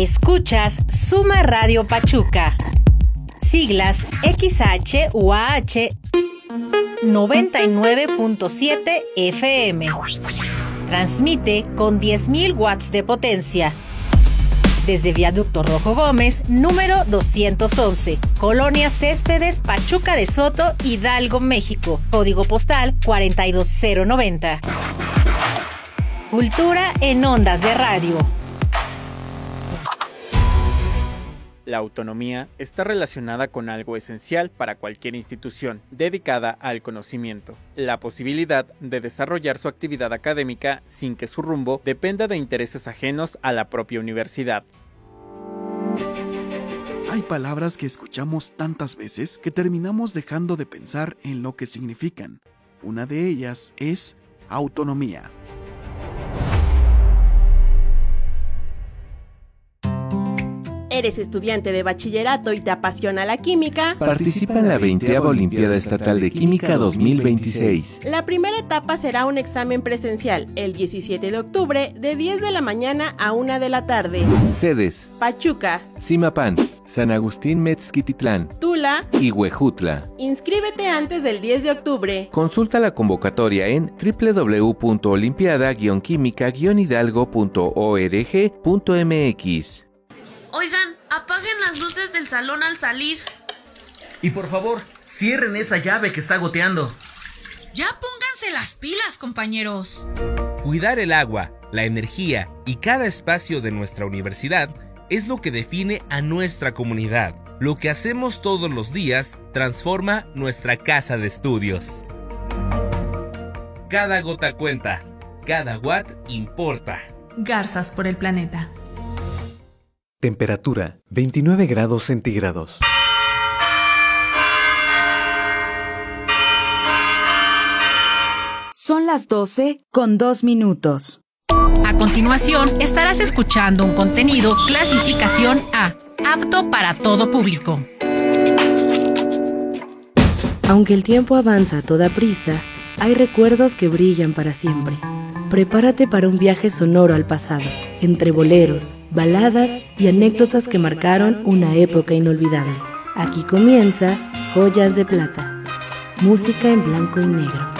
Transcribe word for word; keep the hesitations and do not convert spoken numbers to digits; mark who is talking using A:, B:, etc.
A: Escuchas Suma Radio Pachuca. Siglas X H U A H noventa y nueve punto siete F M. Transmite con diez mil watts de potencia. Desde Viaducto Rojo Gómez, número doscientos once, Colonia Céspedes, Pachuca de Soto, Hidalgo, México. Código postal cuarenta y dos cero noventa. Cultura en ondas de radio.
B: La autonomía está relacionada con algo esencial para cualquier institución dedicada al conocimiento: la posibilidad de desarrollar su actividad académica sin que su rumbo dependa de intereses ajenos a la propia universidad.
C: Hay palabras que escuchamos tantas veces que terminamos dejando de pensar en lo que significan. Una de ellas es autonomía.
D: ¿Eres estudiante de bachillerato y te apasiona la química?
E: Participa en la veinteava Olimpiada Estatal de Química dos mil veintiséis.
D: La primera etapa será un examen presencial el diecisiete de octubre de diez de la mañana a una de la tarde.
E: Sedes:
D: Pachuca,
E: Zimapán, San Agustín Metzquititlán,
D: Tula
E: y Huejutla.
D: Inscríbete antes del diez de octubre.
E: Consulta la convocatoria en doble u doble u doble u punto olimpiada guion química guion hidalgo punto org punto m x.
F: Oigan, apaguen las luces del salón al salir.
G: Y por favor, cierren esa llave que está goteando.
H: Ya pónganse las pilas, compañeros.
I: Cuidar el agua, la energía y cada espacio de nuestra universidad es lo que define a nuestra comunidad. Lo que hacemos todos los días transforma nuestra casa de estudios. Cada gota cuenta, cada watt importa.
H: Garzas por el planeta.
J: Temperatura veintinueve grados centígrados.
K: Son las doce con dos minutos.
A: A continuación, estarás escuchando un contenido clasificación A, apto para todo público.
L: Aunque el tiempo avanza a toda prisa, hay recuerdos que brillan para siempre. Prepárate para un viaje sonoro al pasado, entre boleros, baladas y anécdotas que marcaron una época inolvidable. Aquí comienza Joyas de Plata, música en blanco y negro.